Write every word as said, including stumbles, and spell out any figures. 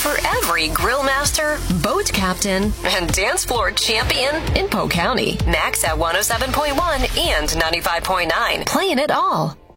for every grill master, boat captain, and dance floor champion in Polk County. Max at one oh seven point one and ninety-five point nine. Playing it all.